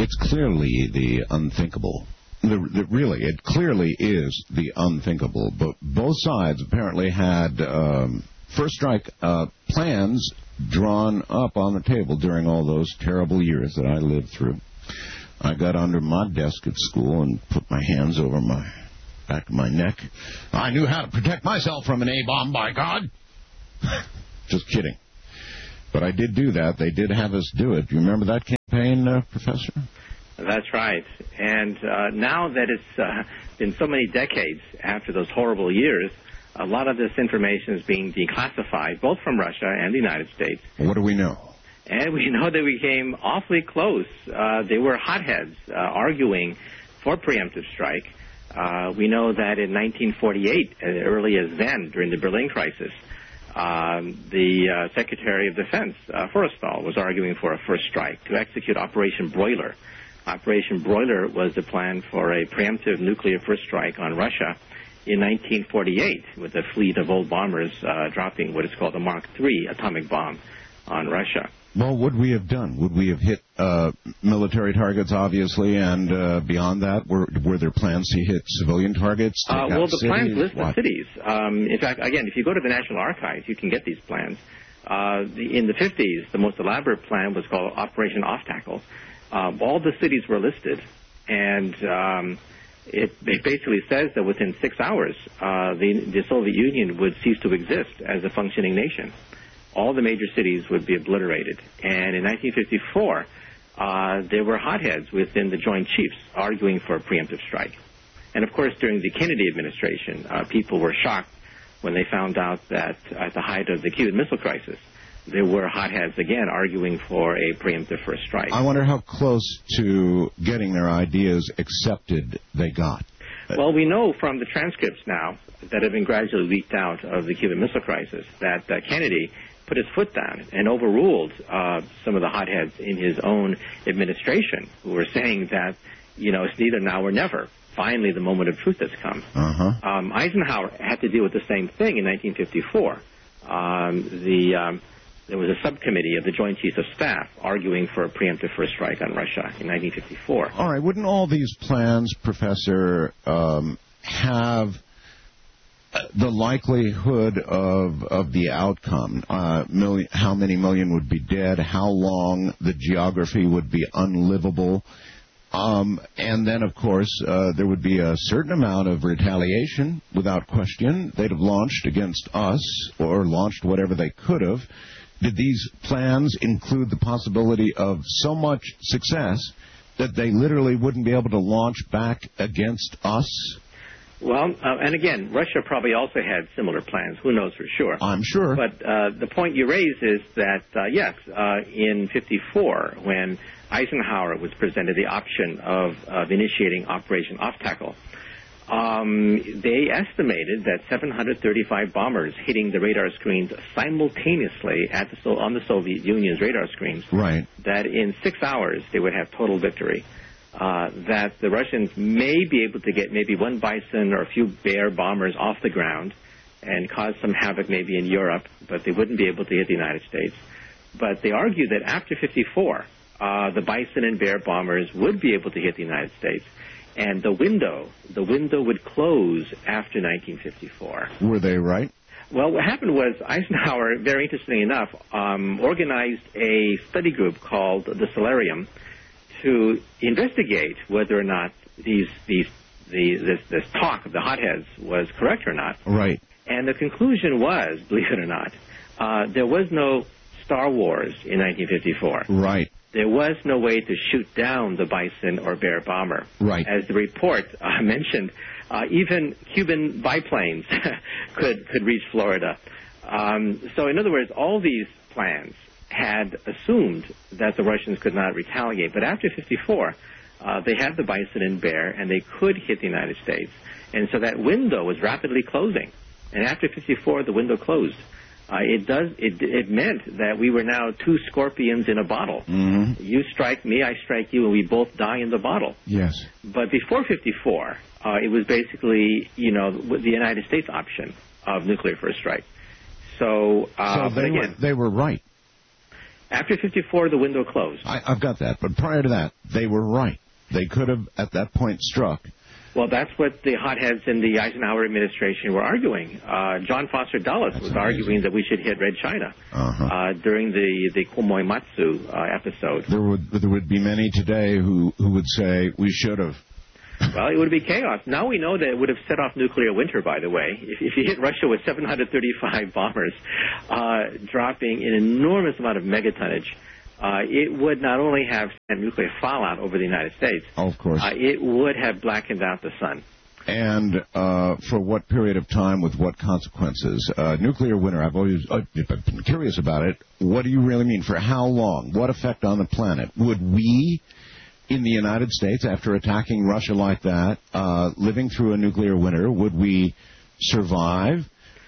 it's clearly the unthinkable. Really, it clearly is the unthinkable. But both sides apparently had first strike plans drawn up on the table during all those terrible years that I lived through. I got under my desk at school and put my hands over my back of my neck. I knew how to protect myself from an A-bomb, by God. Just kidding. But I did do that. They did have us do it. Do you remember that campaign, Professor? That's right. And now that it's been so many decades after those horrible years, a lot of this information is being declassified, both from Russia and the United States. What do we know? And we know that we came awfully close. They were hotheads arguing for preemptive strike. We know that in 1948, as early as then, during the Berlin crisis, the Secretary of Defense, Forrestal, was arguing for a first strike to execute Operation Broiler. Operation Broiler was the plan for a preemptive nuclear first strike on Russia in 1948, with a fleet of old bombers dropping what is called the Mark III atomic bomb on Russia. Well, what would we have done? Would we have hit military targets, obviously, and beyond that, were there plans to hit civilian targets? Well, the plans list the cities. In fact, again, if you go to the National Archives, you can get these plans. In the 50s, the most elaborate plan was called Operation Off Tackle. All the cities were listed, and it basically says that within 6 hours, the Soviet Union would cease to exist as a functioning nation. All the major cities would be obliterated. And in 1954, there were hotheads within the Joint Chiefs arguing for a preemptive strike. And, of course, during the Kennedy administration, people were shocked when they found out that at the height of the Cuban Missile Crisis, there were hotheads again arguing for a preemptive first strike. I wonder how close to getting their ideas accepted they got. Well, we know from the transcripts now that have been gradually leaked out of the Cuban Missile Crisis that Kennedy put his foot down and overruled some of the hotheads in his own administration who were saying that, it's neither now or never. Finally, the moment of truth has come. Eisenhower had to deal with the same thing in 1954. There was a subcommittee of the Joint Chiefs of Staff arguing for a preemptive first strike on Russia in 1954. All right. Wouldn't all these plans, Professor, have the likelihood of the outcome? How many million would be dead? How long the geography would be unlivable? And then, of course, there would be a certain amount of retaliation, without question. They'd have launched against us or launched whatever they could have. Did these plans include the possibility of so much success that they literally wouldn't be able to launch back against us? Well, and again, Russia probably also had similar plans. Who knows for sure? I'm sure. But the point you raise is that, yes, in 54, when Eisenhower was presented the option of initiating Operation Off Tackle, they estimated that 735 bombers hitting the radar screens simultaneously on the Soviet Union's radar screens, right, that in 6 hours they would have total victory. That the Russians may be able to get maybe one Bison or a few Bear bombers off the ground and cause some havoc maybe in Europe, but they wouldn't be able to hit the United States. But they argue that after 54, the Bison and Bear bombers would be able to hit the United States. And the window would close after 1954. Were they right? Well, what happened was Eisenhower, very interestingly enough, organized a study group called the Solarium to investigate whether or not this talk of the hotheads was correct or not. Right. And the conclusion was, believe it or not, there was no Star Wars in 1954. Right. There was no way to shoot down the Bison or Bear bomber. Right. As the report mentioned, even Cuban biplanes could reach Florida. So in other words, all these plans had assumed that the Russians could not retaliate. But after 54, they had the Bison and Bear, and they could hit the United States. And so that window was rapidly closing. And after 54, the window closed. It meant that we were now two scorpions in a bottle. Mm-hmm. You strike me, I strike you, and we both die in the bottle. Yes. But before 54, it was basically, the United States option of nuclear first strike. So they were right. After 54, the window closed. I've got that. But prior to that, they were right. They could have, at that point, struck. Well, that's what the hotheads in the Eisenhower administration were arguing. John Foster Dulles was arguing that we should hit Red China during the Komoimatsu episode. There would be many today who would say we should have. Well, it would be chaos. Now we know that it would have set off nuclear winter, by the way. If you hit Russia with 735 bombers dropping an enormous amount of megatonnage, it would not only have sent nuclear fallout over the United States, of course, it would have blackened out the sun. And for what period of time, with what consequences? Nuclear winter, I've been curious about it. What do you really mean? For how long? What effect on the planet? Would we, in the United States, after attacking Russia like that, living through a nuclear winter, would we survive?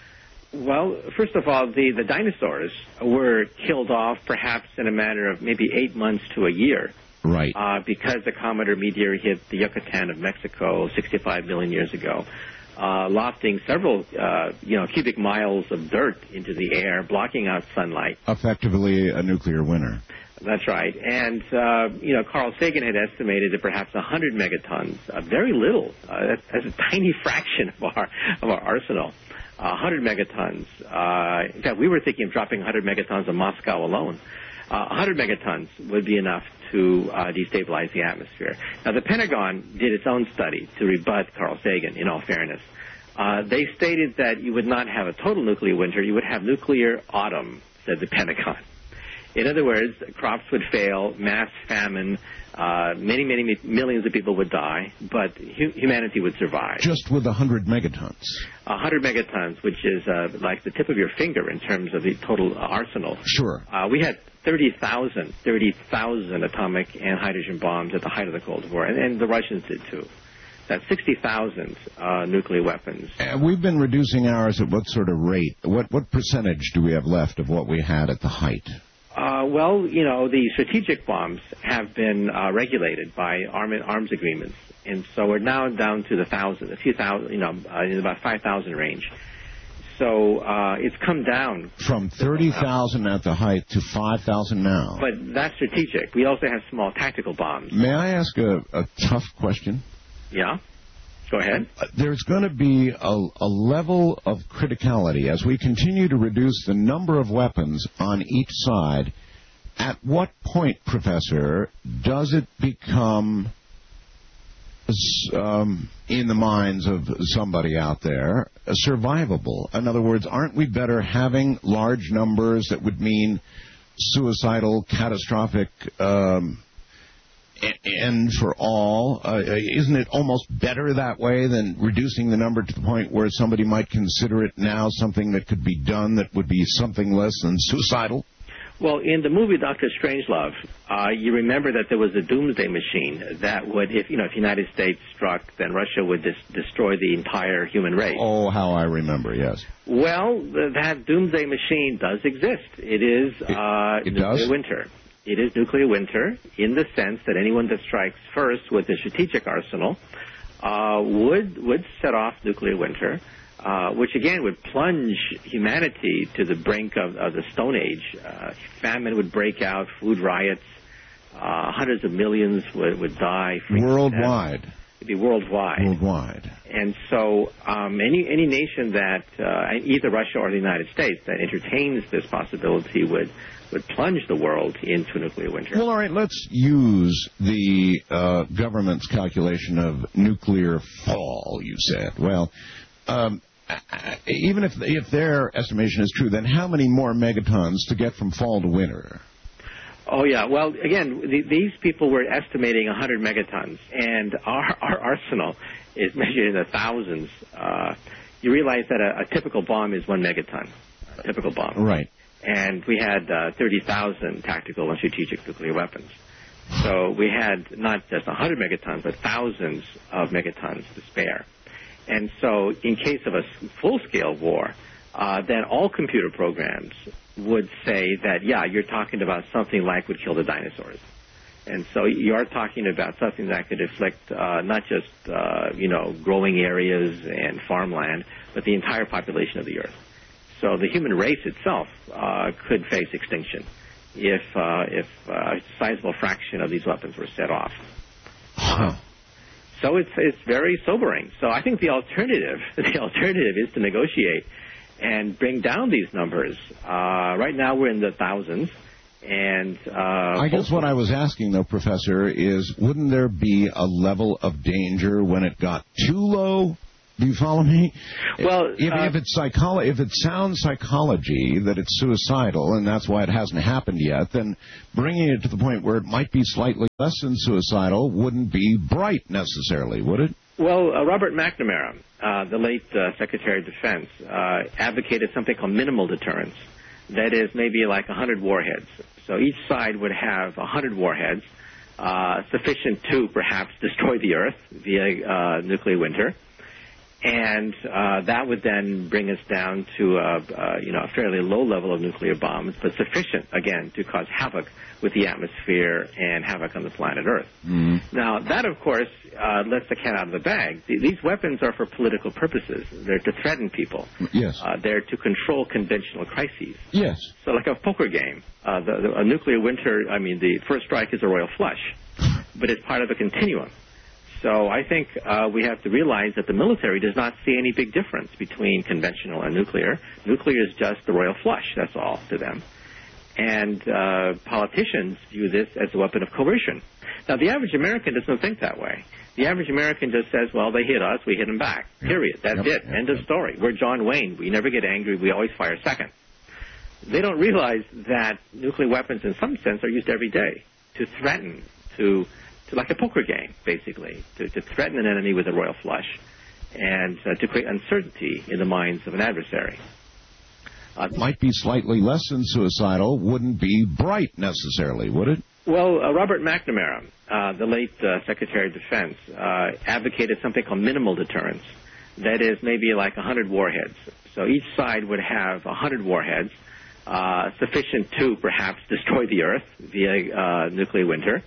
Well, first of all, the dinosaurs were killed off perhaps in a matter of maybe 8 months to a year. Right. Because the Commodore meteor hit the Yucatan of Mexico 65 million years ago, lofting several cubic miles of dirt into the air, blocking out sunlight. Effectively a nuclear winter. That's right. And, Carl Sagan had estimated that perhaps 100 megatons, very little, that's a tiny fraction of our arsenal. 100 megatons. In fact, we were thinking of dropping 100 megatons on Moscow alone. 100 megatons would be enough to destabilize the atmosphere. Now, the Pentagon did its own study to rebut Carl Sagan, in all fairness. They stated that you would not have a total nuclear winter. You would have nuclear autumn, said the Pentagon. In other words, crops would fail, mass famine, many, many millions of people would die, but humanity would survive. Just with 100 megatons? 100 megatons, which is like the tip of your finger in terms of the total arsenal. Sure. We had 30,000 atomic and hydrogen bombs at the height of the Cold War, and the Russians did too. That's 60,000 nuclear weapons. We've been reducing ours at what sort of rate? What percentage do we have left of what we had at the height? The strategic bombs have been regulated by arms agreements, and so we're now down to a few thousand, in about 5,000 range. So it's come down. From 30,000 at the height to 5,000 now. But that's strategic. We also have small tactical bombs. May I ask a tough question? Yeah. Go ahead. There's going to be a level of criticality as we continue to reduce the number of weapons on each side. At what point, Professor, does it become, in the minds of somebody out there, survivable? In other words, aren't we better having large numbers that would mean suicidal, catastrophic end for all? Isn't it almost better that way than reducing the number to the point where somebody might consider it now something that could be done that would be something less than suicidal? Well, in the movie Dr. Strangelove, you remember that there was a doomsday machine that would, if the United States struck, then Russia would destroy the entire human race. Oh, how I remember, yes. Well, that doomsday machine does exist. It is nuclear winter. It is nuclear winter in the sense that anyone that strikes first with a strategic arsenal would set off nuclear winter, which again would plunge humanity to the brink of the Stone Age. Famine would break out, food riots, hundreds of millions would die. Worldwide. It'd be worldwide. Worldwide. And so any nation that, either Russia or the United States, that entertains this possibility would plunge the world into nuclear winter. Well, all right, let's use the government's calculation of nuclear fall, you said. Well, even if their estimation is true, then how many more megatons to get from fall to winter? Oh, yeah. Well, again, these people were estimating 100 megatons, and our arsenal is measured in the thousands. You realize that a typical bomb is 1 megaton, a typical bomb. Right. And we had 30,000 tactical and strategic nuclear weapons. So we had not just 100 megatons, but thousands of megatons to spare. And so in case of a full-scale war, then all computer programs would say that, yeah, you're talking about something like would kill the dinosaurs. And so you're talking about something that could afflict not just, growing areas and farmland, but the entire population of the Earth. So the human race itself could face extinction. if a sizable fraction of these weapons were set off. So it's very sobering. So I think the alternative is to negotiate and bring down these numbers. Right now we're in the thousands. And I guess what I was asking, though, Professor, is wouldn't there be a level of danger when it got too low? Do you follow me? Well, if it sounds psychology that it's suicidal and that's why it hasn't happened yet, then bringing it to the point where it might be slightly less than suicidal wouldn't be bright necessarily, would it? Well, Robert McNamara, the late Secretary of Defense, advocated something called minimal deterrence. That is maybe like 100 warheads. So each side would have 100 warheads, sufficient to perhaps destroy the Earth via nuclear winter. And that would then bring us down to a fairly low level of nuclear bombs, but sufficient, again, to cause havoc with the atmosphere and havoc on the planet Earth. Mm-hmm. Now, that, of course, lets the cat out of the bag. These weapons are for political purposes. They're to threaten people. Yes. They're to control conventional crises. Yes. So like a poker game, a nuclear winter, the first strike is a royal flush, but it's part of a continuum. So I think we have to realize that the military does not see any big difference between conventional and nuclear. Nuclear is just the royal flush, that's all to them. And politicians view this as a weapon of coercion. Now, the average American doesn't think that way. The average American just says, well, they hit us, we hit them back. Period. That's it. End of story. We're John Wayne. We never get angry. We always fire second. They don't realize that nuclear weapons, in some sense, are used every day to threaten, to like a poker game, basically, to threaten an enemy with a royal flush and to create uncertainty in the minds of an adversary. Might be slightly less than suicidal, wouldn't be bright necessarily, would it? Well, Robert McNamara, the late Secretary of Defense, advocated something called minimal deterrence. That is maybe like 100 warheads. So each side would have 100 warheads, sufficient to perhaps destroy the Earth via nuclear winter.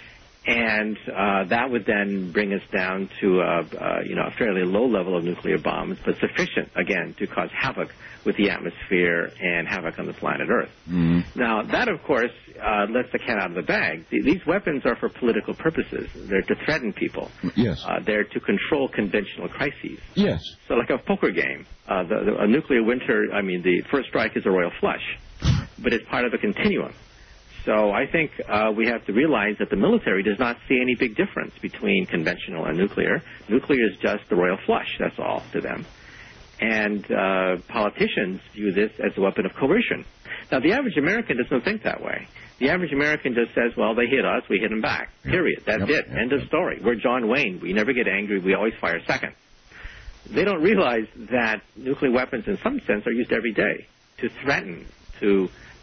And that would then bring us down to a fairly low level of nuclear bombs, but sufficient, again, to cause havoc with the atmosphere and havoc on the planet Earth. Mm-hmm. Now, that, of course, lets the cat out of the bag. These weapons are for political purposes. They're to threaten people. Yes. They're to control conventional crises. Yes. So like a poker game, a nuclear winter, the first strike is a royal flush, but it's part of a continuum. So I think we have to realize that the military does not see any big difference between conventional and nuclear. Nuclear is just the royal flush, that's all to them. And politicians view this as a weapon of coercion. Now, the average American doesn't think that way. The average American just says, well, they hit us, we hit them back. Period. That's it. End of story. We're John Wayne. We never get angry. We always fire second. They don't realize that nuclear weapons, in some sense, are used every day to threaten, to